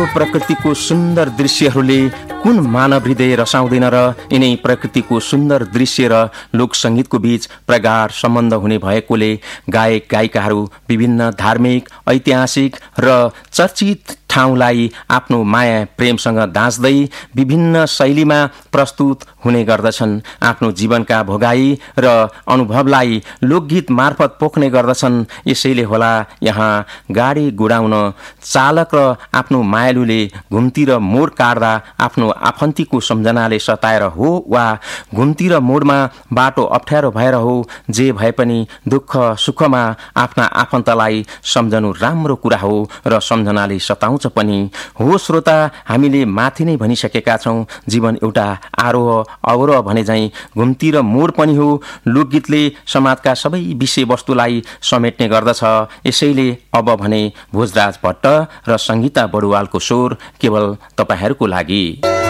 प्रकृतिको सुन्दर दृश्यहरूले कुन मानव हृदय रसाउँदैन र यिनै प्रकृतिको सुन्दर दृश्य र लोकसङ्गीतको बीच प्रगाढ सम्बन्ध हुने भएकोले गायक गायिकाहरू विभिन्न धार्मिक, ऐतिहासिक र चर्चित ठाउँलाई आफ्नो माया प्रेमसँग दाँच्दै विभिन्न शैलीमा प्रस्तुत हुने गर्दछन्। आफ्नो जीवनका भोगाई र अनुभवलाई लोकगीत मार्फत पोख्ने गर्दछन्। यसैले होला यहाँ गाडी गुडाउन चालक र आफ्नो मायालुले घुम्तिर मोड काट्दा आफ्नो आफन्तीको सम्झनाले सताएर हो वा घुम्तिर मोडमा बाटो अप्ठ्यारो भएर हो, जे भए पनि दुःख सुखमा आफ्ना आफन्तलाई सम्झनु राम्रो कुरा हो र सम्झनाले सताउँछ पनि हो। श्रोता, हामीले माथि नै भनिसकेका छौं, जीवन एउटा आरोह अवरोह भने झैं घुम्तिर मोड पनि हो। लोकगीतले समाजका सबै विषयवस्तुलाई समेट्ने गर्दछ। यसैले अब भने भोजराज भट्ट र संगीता बडुवालको स्वर केवल तपाईहरूको लागि।